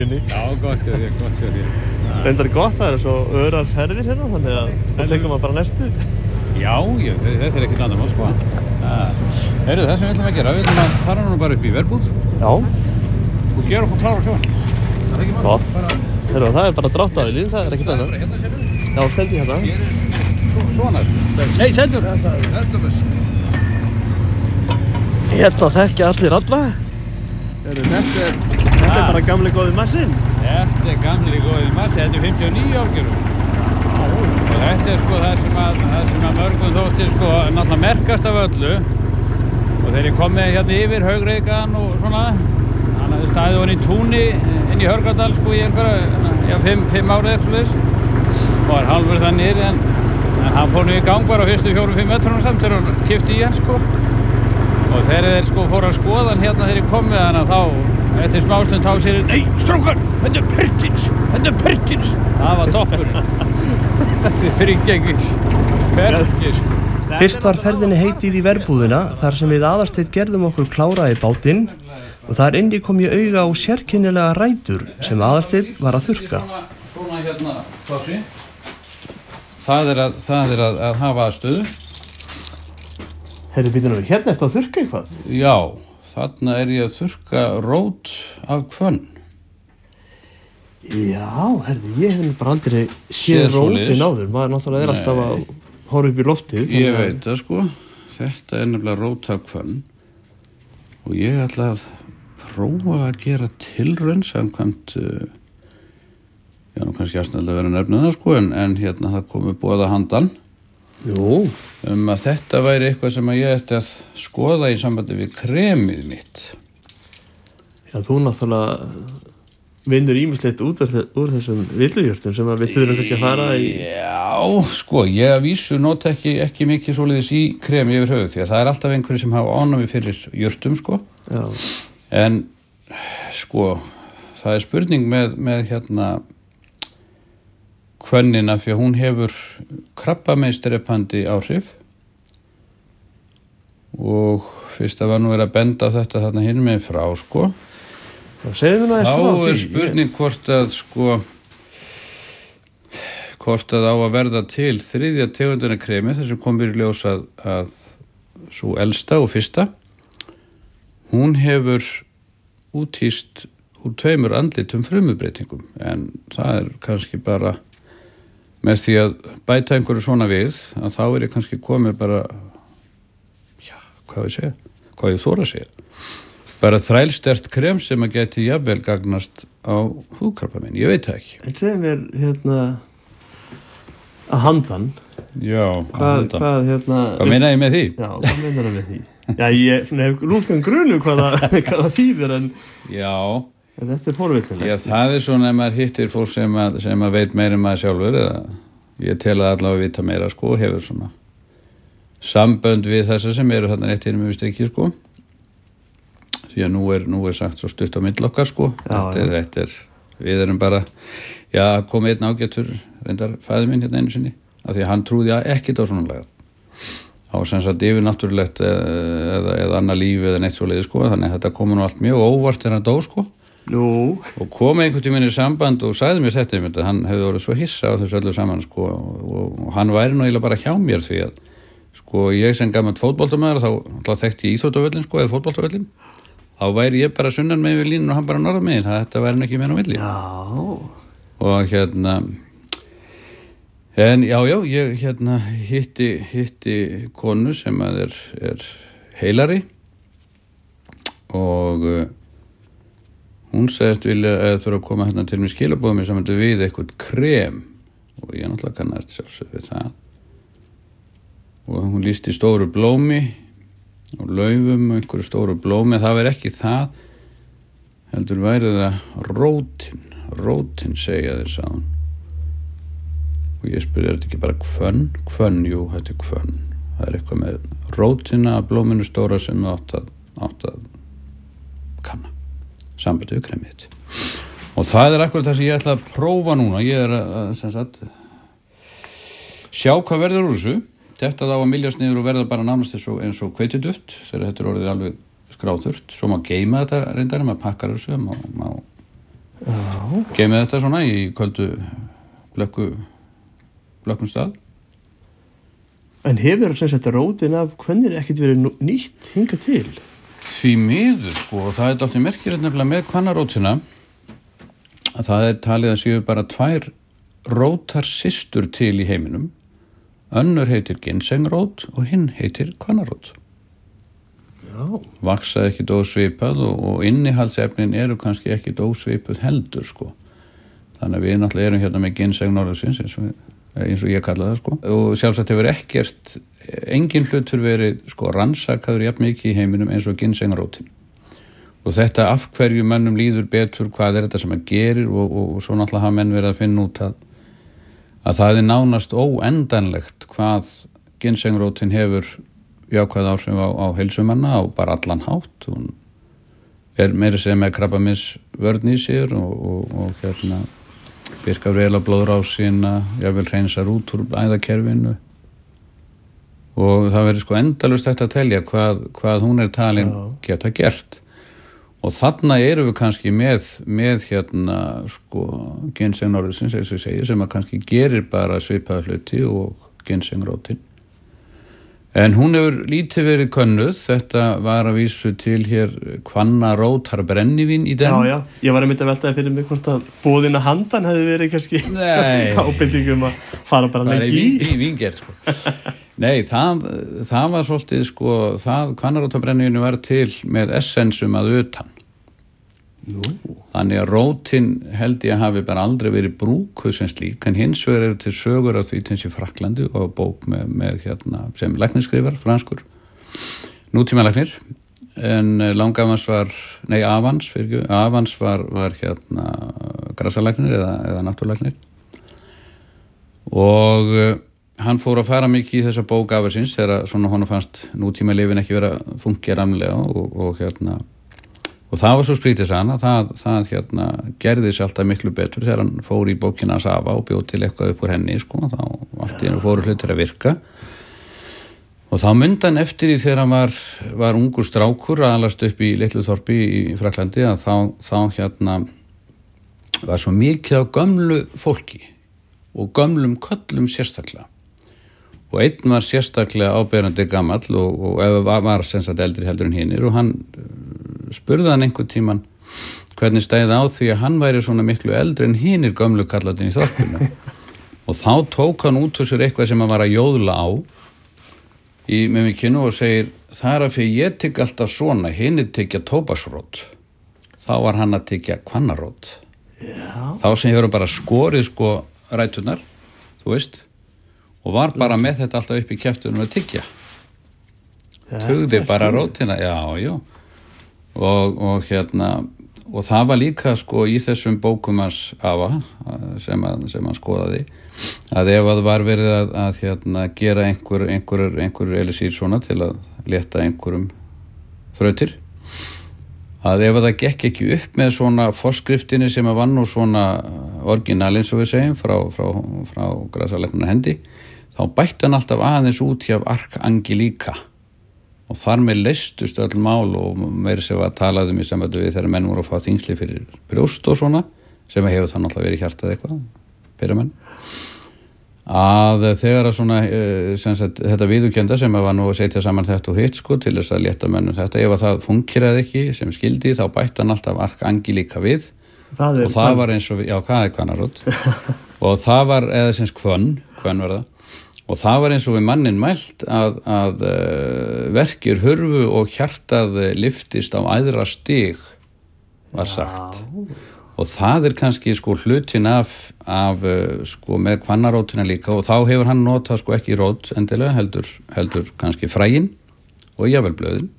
Já, gott hjá þér. Reyndar gott, það svo örar ferðir hérna, þannig að það tekur maður bara næstu. Já, þetta ekkert annað mál, sko. Heyrðu, það sem við ætlum að gera, við ætlum að fara núna bara upp í verbúð. Já. Og gera okkur klára sjón. Það ekki mál. Gott. Heyrðu, það bara dráttarvélin, það ekkert annað. Hérna, sérðu? Já, stendi hérna. Svona, sko. Nei, sendur. Hérna þekkja allir alla. Heyrðu, þetta er bara gamli góði massinn. Þetta gamli góði massi, þetta 59 árgjörum. Og þetta sko það sem að mörgum þótti sko náttúrulega merkast af öllu. Og þegar ég kom með hérna yfir Haugreiðgan og svona, hann hafði staðið hann í túni inn í Hörgárdal sko í einhverja 5 árið eitthvað þess. Og var hálfur þannig en hann fór nú í gang bara á fyrstu 4-5 metrunum samt þegar hann kippti í hann sko. Og þegar þeir sko fóru að skoða hann hérna þegar ég kom með hann þá eftir smástund þá sér nei, strákar, þetta er Perkins. Það var toppurinn. Þessi þrígengis Perkins. Fyrst var ferðinni heitið í verbúðina þar sem við Aðalsteinn gerðum okkur klára í bátinn og þar inni kom ég auga á sérkennilega rætur sem Aðalsteinn var að þurrka. Svona hérna, Klássi. Það er að hafa aðstöðu. Heyrðu, býtum við hérna eftir að þurrka eitthvað? Já, þarna er ég að þurrka rót af hvönn. Já, heyrðu, ég hef bara aldrei séð rótin áður. Maður náttúrulega er alltaf að horfa upp í loftið. Ég veit það sko. Þetta er nefnilega rót af hvönn. Og ég ætla að prófa að gera tilraun samkvæmt já, nú kannski jafnvel að vera nefnið það sko, en hérna það komi boða handan. Jú. Að þetta væri eitthvað sem ég ætti að skoða í sambandi við kremið mitt. Já, þú náttúrulega vinnur ýmislegt úr þessum villujurtum sem við þurfum kannski að fara í. Já, sko, ég að vísu nota ekki mikið svoleiðis í kremi yfir höfuð því að það er alltaf einhverjir sem hafa ánæmi fyrir jurtum, sko. Já. En, sko, það er spurning með hérna hvönnina því að hún hefur krabbameinsdrepandi áhrif og fyrst að var nú verið að benda á þetta þarna hinn með frá sko þá er spurning hvort að á að verða til þriðja tegundina kremi þar sem komur í ljós að svo elsta og fyrsta hún hefur úthýst úr 2 andlitum frumubreitingum en það er kannski bara með því að bæta einhverju svona við að þá er ég kannski komið bara já, hvað ég þora að segja bara þrælstert krem sem að geti jafnvel gagnast á húðkrabbamein, ég veit það ekki en segð mér hérna að handan já, hvað meina ég með því? Já, hvað meina ég með því? Já, ég hef lúmskan grunu hvað það þýðir en já en þetta er forvitnilegt. Já, það er svona ef maður hittir fólk sem að veit meira en maður sjálfur eða ég tel að allavega vita meira sko og hefur svona sambönd við þessa sem eru þarna rétt með strikki sko því að nú er sagt svo stutt á milli okkar sko þetta er við erum bara já, kom einn ágættur reyndar faðir minn hérna einu sinni af því að hann trúði ekkert á svona lagað á sem sagt yfirnáttúrulegt eða annað líf eða neitt svoleiði sko þannig að þetta kom nú allt mjög óvart þegar hann dó sko Nú. Og kom einhvern tímann í samband og sagði mér þetta einmitt að hann hefði verið svo hissa á þessu öllu saman sko og hann væri nú eiginlega bara hjá mér því að sko ég sem gamall fótboltamaður þá þekkti ég íþróttavöllin sko eða fótboltavöllin þá væri ég bara sunnan megin við línun og hann bara norðan megin þetta væri ekki meina á milli. Já. Og hérna en já ég hérna hitti konu sem að er heilari og hún segist vilja að þurfa að koma hérna til mér skilabóðum í samhengi við eitthvað krem og ég náttúrulega kannast sjálfsögðu við það og hún lýsti stóru blómi og laufum og einhverju stóru blómi það væri ekki það heldur væri það rótin segja þeir sagði og ég spurði er þetta ekki bara hvönn, jú þetta er hvönn það er eitthvað með rótina að blóminu stóra sem átt að kanna sambandi við kremið og það er akkurat það sem ég ætla að prófa núna ég er að sem sagt sjá hvað verður úr þessu þetta þá að myljast niður og verða bara nánast eins og hveitiduft þegar þetta er orðið alveg skráþurrt svo má geyma þetta reyndar maður pakkar þessu má Geymið þetta svona í köldu blökkum stað. En hefur sem sagt rótin af kvennir ekkert verið nýtt hingað til? Því miður sko, og það dálítið merkilegt nefnilega með kvannarótina að það talið að séu bara 2 rótarsystur til í heiminum. Önnur heitir ginsengrót og hinn heitir kvannarót. Vaksa ekki ósvipað og innihaldsefnin eru kannski ekki ósvipuð heldur sko. Þannig að við náttúrulega erum hérna með ginseng norðursins eins og ég kalla það sko. Og sjálfsagt hefur ekkert, engin hlutur verið sko rannsakaður jafn mikið í heiminum eins og ginsengrótin. Og þetta af hverju mönnum líður betur, hvað þetta sem að gerir og svo náttúrulega hafa menn verið að finna út að það nánast óendanlegt hvað ginsengrótin hefur jákvæð áhrif á heilsumanna á bara allan hátt. Hún meira segja með krabbameinsvörn í sér og hérna virkar vel á blóðrásina, jafnvel hreinsar út úr æðakerfinu og það verður sko endalaust hægt að telja hvað hún talin geta gert. Og þarna erum við kannski með hérna sko ginseng norðursins eins og ég segi sem að kannski gerir bara svipaða hluti og ginsengrótin. En hún hefur lítið verið könnuð, þetta var að vísu til hér kvannarótar brennivín í den. Já, ég var að veltaði fyrir mig hvort að boðina handan hefði verið kannski ábendingum að fara bara lengi í víngerð sko. Nei, það var svolítið sko, kvannarótar brennivínu var til með essensum að utan. Þannig að rótin held ég að hafi bara aldrei verið brúkuð sem slík, en hins vegar eru til sögur af því til í Frakklandi og bók með hérna, sem læknisskrifar, franskur nútímalæknir, en Avans var hérna grassalæknir eða náttúrulæknir og hann fór að fara mikið í þessa bók Avansins þegar svona honum fannst nútímalyfin ekki vera fungeranlega og hérna og það var svo skrítið sann að það hérna gerði sig alltaf miklu betur þegar hann fór í bókina að Sava og bjóð til eitthvað upp úr henni sko, þá allt í hennu fóru hlutir að virka og þá myndi hann eftir því þegar hann var ungur strákur að alast upp í litlu þorpi í Frakklandi að þá hérna var svo mikið á gömlu fólki og gömlum köllum sérstaklega og einn var sérstaklega áberandi gamall og var sem sagt eldri heldur en hinir og hann spurði hann einhvern tímann hvernig stæði á því að hann væri svona miklu eldri en hinir gömlu kallarnir í þorpinu og þá tók hann út úr sér eitthvað sem hann var að jóðla á með mikinu og segir það að fyrir ég tygg alltaf svona hinir tyggja tóbaksrót þá var hann að tyggja kvannarót þá sem hefur bara skorið sko ræturnar þú veist og var bara með þetta alltaf upp í kjeftunum að tyggja tugði bara rótina já og hérna og það var líka sko í þessum bókum hans Ava sem hann skoðaði að ef það var verið að hérna gera einhver elixír svona til að létta einhverjum þrautir að ef það gekk ekki upp með svona forskriftinni sem að var nú svona orginalinn svo við segjum frá grassalæknarnar hendi þá bætti hann alltaf aðeins út hjá Arkangelíka og þar með leystust öll mál og meira sem var talað í sambandi við þegar menn voru að fá þyngsli fyrir brjóst og svona sem hefur það náttúrulega verið hjartað eitthvað fyrir menn að þegar að svona þetta viðurkenda sem var nú að setja saman þetta og hitt sko til þess að létta mönnum þetta ef að það funkeraði ekki sem skildi þá bætti hann alltaf Arkangelíka við og það var eins og hvað er kvannarót og það var eða sem hvönn var það og það var eins og við mannin mælt að verkir hurfu og hjartað lyftist á æðra stig var sagt og það kannski sko hlutin af sko með kvannarótina líka og þá hefur hann notað sko ekki rót endilega heldur kannski fræin og jafnvel blöðin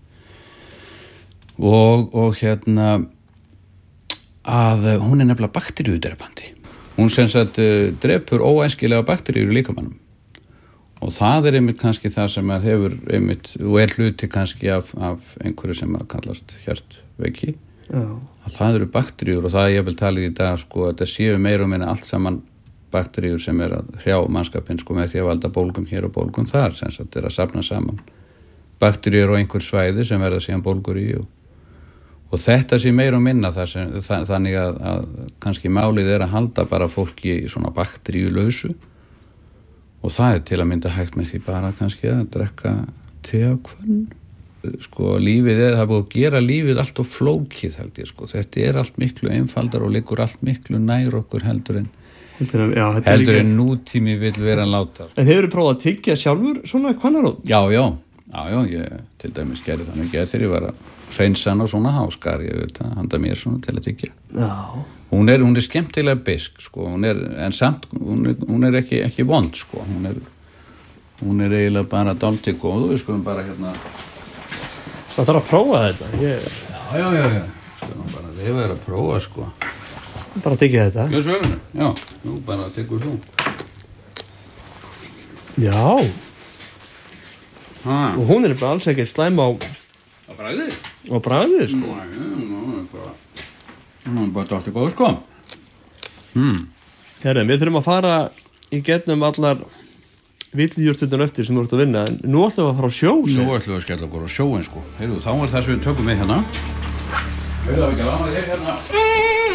og hérna að hún nefnilega bakteríudrepandi hún sem sagt drepur óæskilega bakteríur í líkamannum og það einmitt kannski það sem að hefur einmitt og hluti kannski af einhverju sem að kallast hjartveiki að það eru bakteríur og það ég vil talið í dag sko að það séu meira og minna allt saman bakteríur sem að hrjá mannskapinn sko með því að valda bólgum hér og bólgum þar sem að safna saman bakteríur og einhver svæði sem verða síðan bólgur í og og þetta sé meira og minna þannig að kannski málið að halda bara fólki svona bakteríulausu og það til að mynda hægt með því bara kannski að drekka te á kvöld. Sko lífið það búið að gera lífið allt of flókið held ég sko, þetta allt miklu einfaldar og liggur allt miklu nær okkur heldur en nútími vill vera láta. En hefurðu prófað að tyggja sjálfur svona hvannarót? Já, ég til dæmis gerði það mikið þegar ég var að hreinsa hann og svona háskar ég handa mér svona til að tyggja. Já. Hún er skemmtilega bisk sko, en samt hún ekki vond sko, hún eiginlega bara dálítið góð og við skulum bara hérna. Það þarf að prófa þetta. Já. Skulum bara reyfa að prófa sko. Bara tyggja þetta. Já, nú bara tyggur þú. Já. Og hún bara alls ekki slæm á bragðið. Á bragðið sko. Nú bara dálítið góð sko. Herra, við þurfum að fara í gegnum allar villujurtirnar eftir sem þú ert að vinna, en nú ætlum við að fara á sjó. Nú ætlum við að skella okkur á sjóin sko. Heyrðu, þá það sem við tökum með hérna. Heyrðu, það ekki að lána þér hérna.